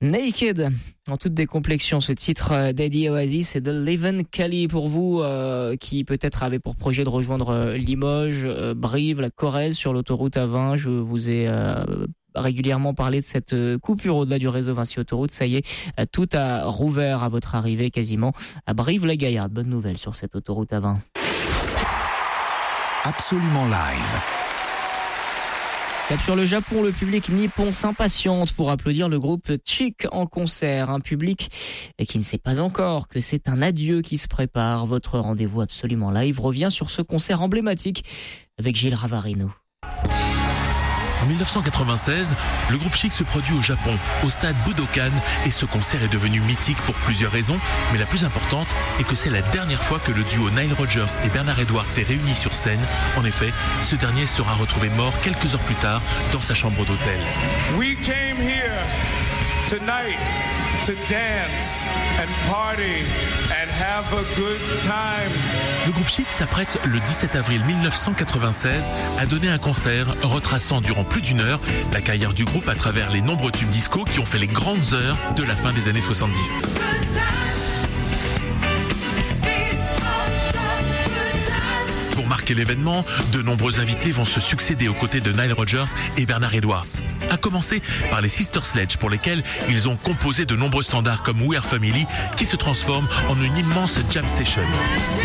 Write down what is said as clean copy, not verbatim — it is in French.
Naked, en toute décomplexion, ce titre d'Eddie Oasis et de Leven Kali pour vous qui peut-être avez pour projet de rejoindre Limoges, Brive, la Corrèze sur l'autoroute A20. Je vous ai régulièrement parlé de cette coupure au-delà du réseau Vinci Autoroute. Ça y est, tout a rouvert à votre arrivée quasiment à Brive-la-Gaillarde. Bonne nouvelle sur cette autoroute A20. Absolument live. Cap sur le Japon, le public nippon s'impatiente pour applaudir le groupe Chic en concert. Un public qui ne sait pas encore que c'est un adieu qui se prépare. Votre rendez-vous absolument live revient sur ce concert emblématique avec Gilles Ravarino. En 1996, le groupe Chic se produit au Japon, au stade Budokan, et ce concert est devenu mythique pour plusieurs raisons, mais la plus importante est que c'est la dernière fois que le duo Nile Rodgers et Bernard Edwards s'est réuni sur scène. En effet, ce dernier sera retrouvé mort quelques heures plus tard dans sa chambre d'hôtel. We came here tonight to dance and party and have a good time. Le groupe Chic s'apprête le 17 avril 1996 à donner un concert retraçant durant plus d'une heure la carrière du groupe à travers les nombreux tubes disco qui ont fait les grandes heures de la fin des années 70. Pour marquer l'événement, de nombreux invités vont se succéder aux côtés de Nile Rodgers et Bernard Edwards. À commencer par les Sister Sledge pour lesquels ils ont composé de nombreux standards comme We Are Family qui se transforment en une immense jam session.